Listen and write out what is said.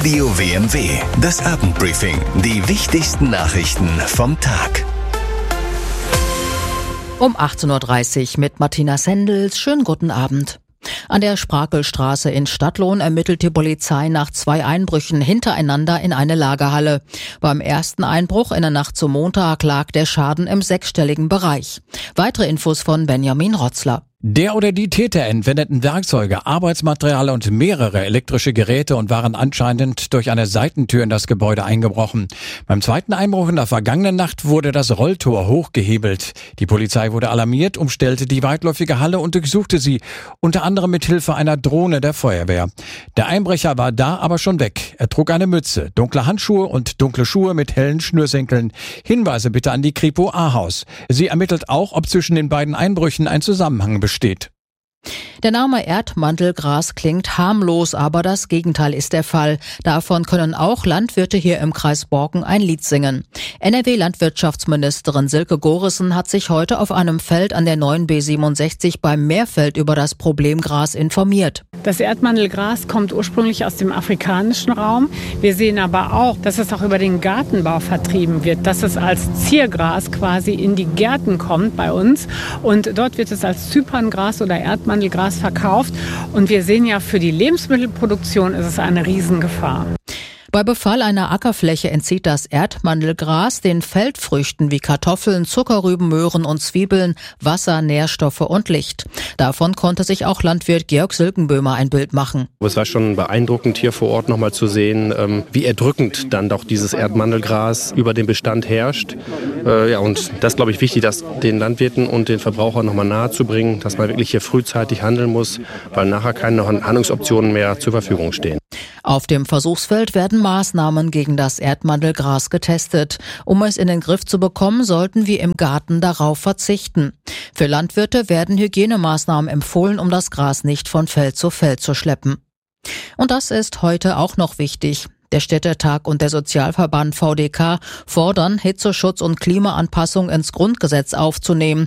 Radio WMW, das Abendbriefing. Die wichtigsten Nachrichten vom Tag. Um 18.30 Uhr mit Martina Sendels. Schönen guten Abend. An der Sprakelstraße in Stadtlohn ermittelt die Polizei nach 2 Einbrüchen hintereinander in eine Lagerhalle. Beim ersten Einbruch in der Nacht zum Montag lag der Schaden im 6-stelligen Bereich. Weitere Infos von Benjamin Rotzler. Der oder die Täter entwendeten Werkzeuge, Arbeitsmaterial und mehrere elektrische Geräte und waren anscheinend durch eine Seitentür in das Gebäude eingebrochen. Beim zweiten Einbruch in der vergangenen Nacht wurde das Rolltor hochgehebelt. Die Polizei wurde alarmiert, umstellte die weitläufige Halle und durchsuchte sie, unter anderem mit Hilfe einer Drohne der Feuerwehr. Der Einbrecher war da aber schon weg. Er trug eine Mütze, dunkle Handschuhe und dunkle Schuhe mit hellen Schnürsenkeln. Hinweise bitte an die Kripo Ahaus. Sie ermittelt auch, ob zwischen den beiden Einbrüchen ein Zusammenhang besteht. Der Name Erdmandelgras klingt harmlos, aber das Gegenteil ist der Fall. Davon können auch Landwirte hier im Kreis Borken ein Lied singen. NRW-Landwirtschaftsministerin Silke Gorissen hat sich heute auf einem Feld an der neuen B67 beim Meerfeld über das Problem Gras informiert. Das Erdmandelgras kommt ursprünglich aus dem afrikanischen Raum. Wir sehen aber auch, dass es auch über den Gartenbau vertrieben wird, dass es als Ziergras quasi in die Gärten kommt bei uns. Und dort wird es als Zyperngras oder Erdmandelgras verkauft. Und wir sehen ja, für die Lebensmittelproduktion ist es eine Riesengefahr. Bei Befall einer Ackerfläche entzieht das Erdmandelgras den Feldfrüchten wie Kartoffeln, Zuckerrüben, Möhren und Zwiebeln Wasser, Nährstoffe und Licht. Davon konnte sich auch Landwirt Georg Silkenböhmer ein Bild machen. Es war schon beeindruckend, hier vor Ort nochmal zu sehen, wie erdrückend dann doch dieses Erdmandelgras über den Bestand herrscht. Und das ist, glaube ich, wichtig, das den Landwirten und den Verbrauchern nochmal nahezubringen, dass man wirklich hier frühzeitig handeln muss, weil nachher keine Handlungsoptionen mehr zur Verfügung stehen. Auf dem Versuchsfeld werden Maßnahmen gegen das Erdmandelgras getestet. Um es in den Griff zu bekommen, sollten wir im Garten darauf verzichten. Für Landwirte werden Hygienemaßnahmen empfohlen, um das Gras nicht von Feld zu schleppen. Und das ist heute auch noch wichtig. Der Städtetag und der Sozialverband VDK fordern, Hitzeschutz und Klimaanpassung ins Grundgesetz aufzunehmen.